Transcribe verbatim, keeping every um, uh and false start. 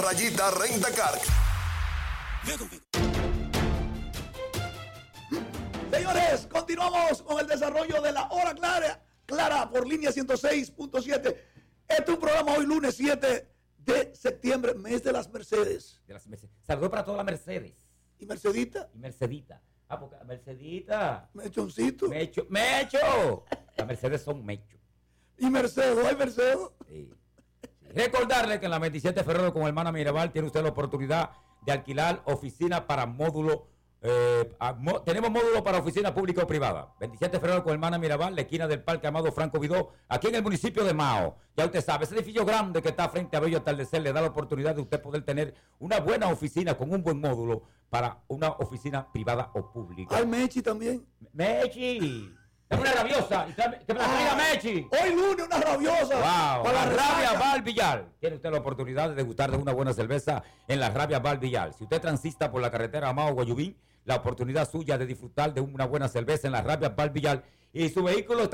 Rayita Rentacar. Señores, continuamos con el desarrollo de la hora clara, clara por línea ciento seis punto siete. Este es un programa hoy lunes siete de septiembre, mes de las Mercedes. De las Mercedes. Saludos para todas las Mercedes. ¿Y Mercedita? Y Mercedita. Ah, porque Mercedita. Mechoncito. Mecho. ¡Mecho! Las Mercedes son mecho. ¿Y Mercedes? ¿Hay Mercedes? Sí. Sí. Recordarle que en la veintisiete de febrero con Hermana Mirabal tiene usted la oportunidad de alquilar oficina para módulo. Eh, a, mo, tenemos módulo para oficina pública o privada. veintisiete de febrero con Hermana Mirabal, la esquina del Parque Amado Franco Vidó, aquí en el municipio de Mao. Ya usted sabe, ese edificio grande que está frente a Bello Atardecer le da la oportunidad de usted poder tener una buena oficina con un buen módulo para una oficina privada o pública. Hay Mechi también. Mechi, dame una rabiosa, y tráeme- que me la traiga Mechi. Hoy lunes una rabiosa. Wow, Para la la Rabia resaca. Bar Villar. Tiene usted la oportunidad de degustar de una buena cerveza en la Rabia Bar Villar. Si usted transita por la carretera Amado Guayubín, la oportunidad suya de disfrutar de una buena cerveza en la Rabia Bar Villar y su vehículo está